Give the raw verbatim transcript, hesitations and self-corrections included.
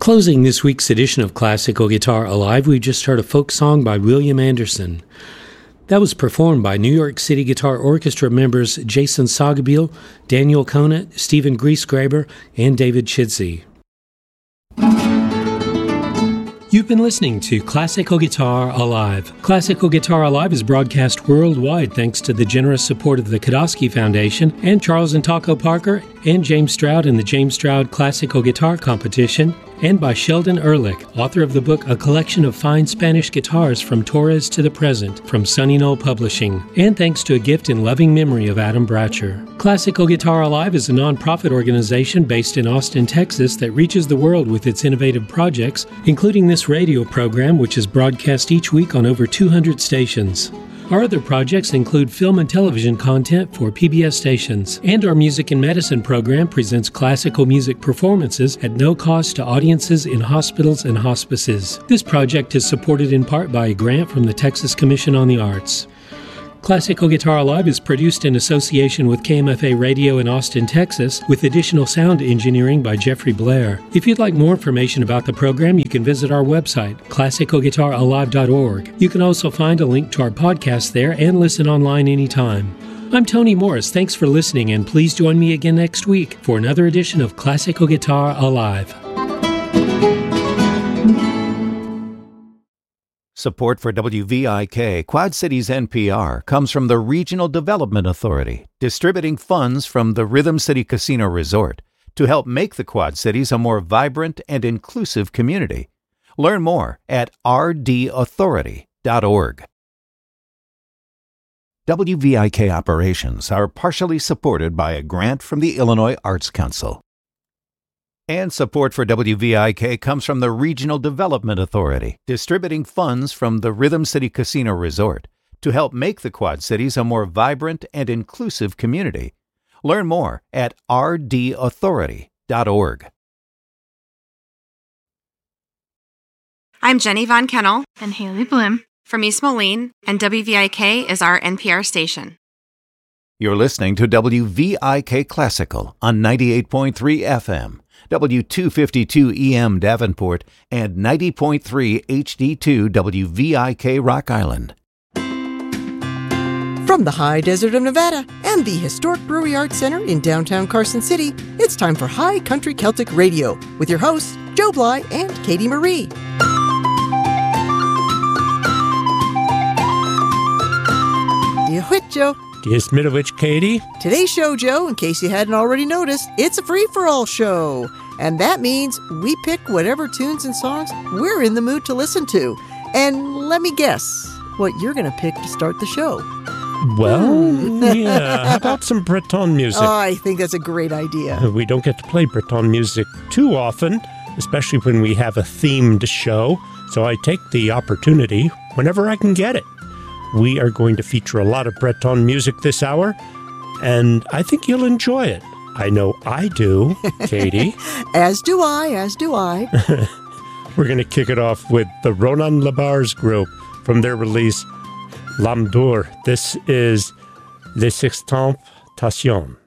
Closing this week's edition of Classical Guitar Alive, we just heard a folk song by William Anderson. That was performed by New York City Guitar Orchestra members Jason Sogabiel, Daniel Conant, Stephen Griesgraber, and David Chidsey. You've been listening to Classical Guitar Alive. Classical Guitar Alive is broadcast worldwide thanks to the generous support of the Kodosky Foundation and Charles and Taco Parker and James Stroud in the James Stroud Classical Guitar Competition, and by Sheldon Ehrlich, author of the book A Collection of Fine Spanish Guitars from Torres to the Present from Sunny Knoll Publishing, and thanks to a gift in loving memory of Adam Bratcher. Classical Guitar Alive is a non-profit organization based in Austin, Texas that reaches the world with its innovative projects, including this radio program which is broadcast each week on over two hundred stations. Our other projects include film and television content for P B S stations, and our Music and Medicine program presents classical music performances at no cost to audiences in hospitals and hospices. This project is supported in part by a grant from the Texas Commission on the Arts. Classical Guitar Alive is produced in association with K M F A Radio in Austin, Texas, with additional sound engineering by Jeffrey Blair. If you'd like more information about the program, you can visit our website, classical guitar alive dot org. You can also find a link to our podcast there and listen online anytime. I'm Tony Morris. Thanks for listening, and please join me again next week for another edition of Classical Guitar Alive. Support for W V I K, Quad Cities N P R, comes from the Regional Development Authority, distributing funds from the Rhythm City Casino Resort to help make the Quad Cities a more vibrant and inclusive community. Learn more at r d authority dot org. W V I K operations are partially supported by a grant from the Illinois Arts Council. And support for W V I K comes from the Regional Development Authority, distributing funds from the Rhythm City Casino Resort to help make the Quad Cities a more vibrant and inclusive community. Learn more at r d authority dot org. I'm Jenny Von Kennel and Haley Blim from East Moline, and W V I K is our N P R station. You're listening to W V I K Classical on ninety-eight point three F M. W two fifty-two E M Davenport, and ninety point three H D two W V I K Rock Island. From the high desert of Nevada and the historic Brewery Arts Center in downtown Carson City, it's time for High Country Celtic Radio with your hosts, Joe Bly and Katie Marie. You whit, Joe. Dismitovich, Katie. Today's show, Joe, in case you hadn't already noticed, it's a free-for-all show. And that means we pick whatever tunes and songs we're in the mood to listen to. And let me guess what you're going to pick to start the show. Well, yeah, how about some Breton music? Oh, I think that's a great idea. We don't get to play Breton music too often, especially when we have a themed show, so I take the opportunity whenever I can get it. We are going to feature a lot of Breton music this hour, and I think you'll enjoy it. I know I do, Katie. As do I, as do I. We're going to kick it off with the Ronan Labars group from their release, L'Âme d'Or. This is Les Sextemptations.